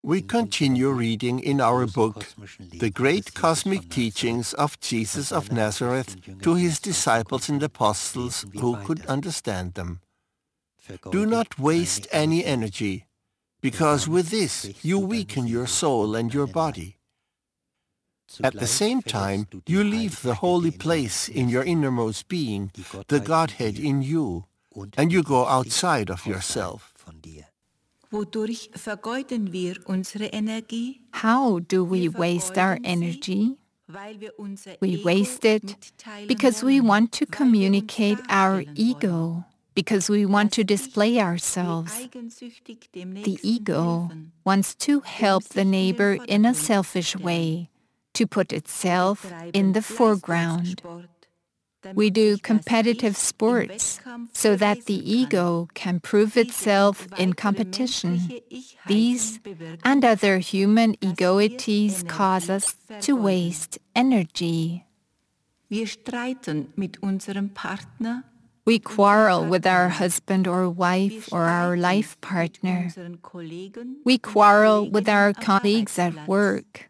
We continue reading in our book, The Great Cosmic Teachings of Jesus of Nazareth to His Disciples and Apostles who could understand them. Do not waste any energy, because with this you weaken your soul and your body. At the same time, you leave the holy place in your innermost being, the Godhead in you, and you go outside of yourself. Wodurch vergeuden wir unsere Energie? How do we waste our energy? We waste it because we want to communicate our ego, because we want to display ourselves. The ego wants to help the neighbor in a selfish way, to put itself in the foreground. We do competitive sports so that the ego can prove itself in competition. These and other human egoities cause us to waste energy. Wir streiten mit unserem Partner. We quarrel with our husband or wife or our life partner. We quarrel with our colleagues at work.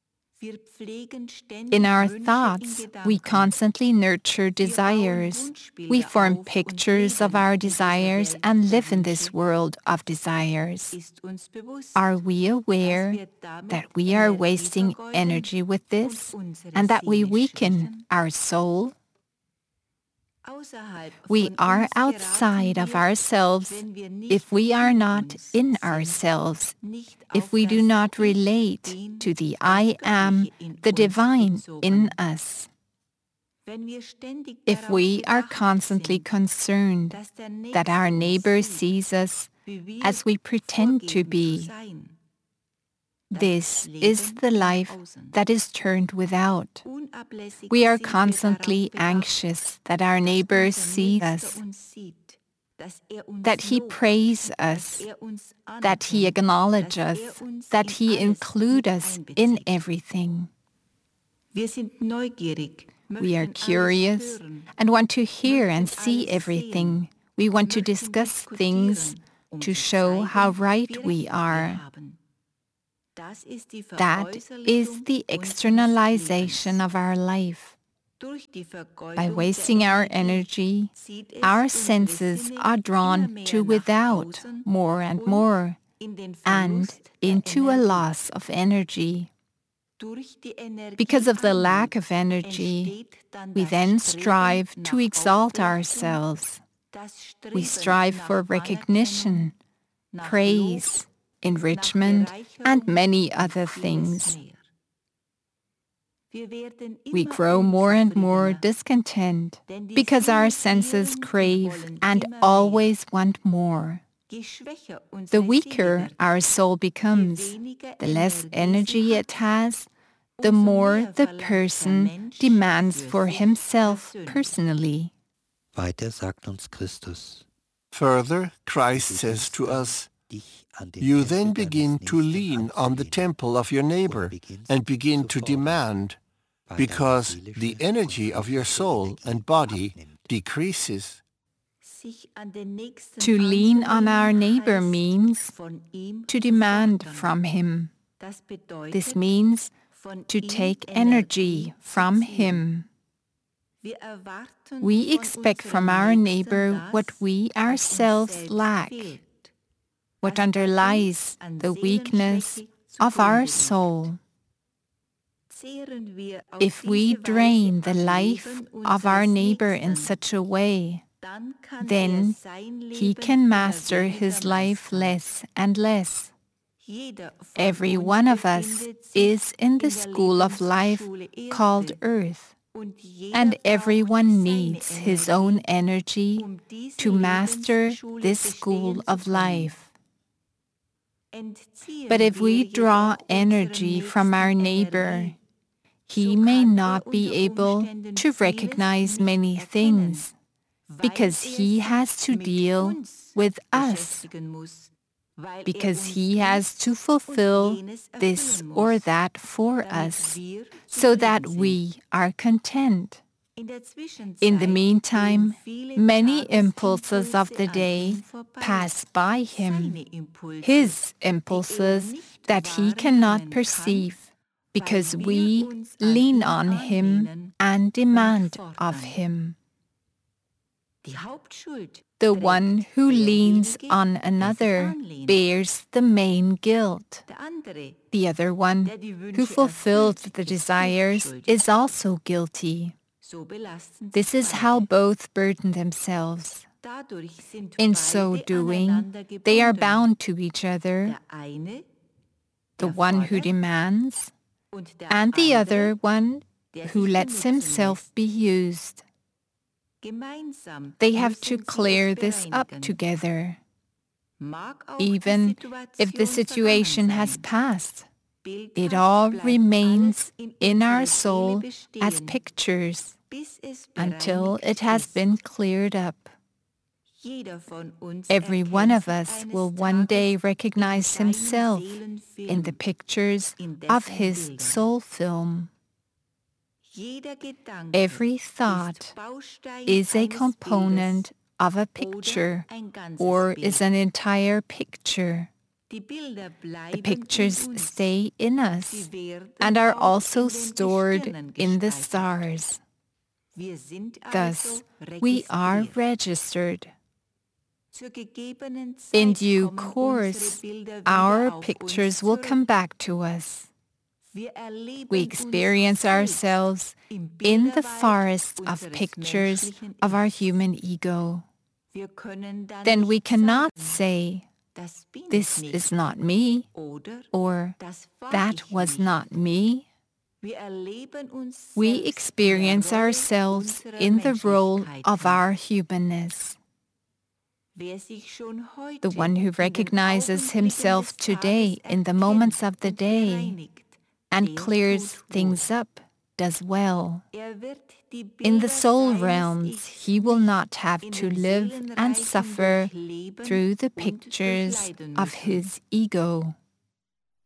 In our thoughts, we constantly nurture desires. We form pictures of our desires and live in this world of desires. Are we aware that we are wasting energy with this and that we weaken our soul? We are outside of ourselves if we are not in ourselves, if we do not relate to the I Am, the divine in us. If we are constantly concerned that our neighbor sees us as we pretend to be, this is the life that is turned without. We are constantly anxious that our neighbors see us, that he praise us, that he acknowledge us, that he include us in everything. We are curious and want to hear and see everything. We want to discuss things to show how right we are. That is the externalization of our life. By wasting our energy, our senses are drawn to without more and more, and into a loss of energy. Because of the lack of energy, we then strive to exalt ourselves. We strive for recognition, praise, enrichment, and many other things. We grow more and more discontent because our senses crave and always want more. The weaker our soul becomes, the less energy it has, the more the person demands for himself personally. Weiter sagt uns Christus. Further, Christ says to us, you then begin to lean on the temple of your neighbor and begin to demand, because the energy of your soul and body decreases. To lean on our neighbor means to demand from him. This means to take energy from him. We expect from our neighbor what we ourselves lack, what underlies the weakness of our soul. If we drain the life of our neighbor in such a way, then he can master his life less and less. Every one of us is in the school of life called Earth, and everyone needs his own energy to master this school of life. But if we draw energy from our neighbor, he may not be able to recognize many things, because he has to deal with us, because he has to fulfill this or that for us, so that we are content. In the meantime, many impulses of the day pass by him. His impulses that he cannot perceive, because we lean on him and demand of him. The one who leans on another bears the main guilt. The other one who fulfills the desires is also guilty. This is how both burden themselves. In so doing, they are bound to each other, the one who demands, and the other one who lets himself be used. They have to clear this up together. Even if the situation has passed, it all remains in our soul as pictures until it has been cleared up. Every one of us will one day recognize himself in the pictures of his soul film. Every thought is a component of a picture or is an entire picture. The pictures stay in us and are also stored in the stars. Thus, we are registered. In due course, our pictures will come back to us. We experience ourselves in the forest of pictures of our human ego. Then we cannot say, "This is not me," or "That was not me." We experience ourselves in the role of our humanness. The one who recognizes himself today in the moments of the day and clears things up does well. In the soul realms, he will not have to live and suffer through the pictures of his ego.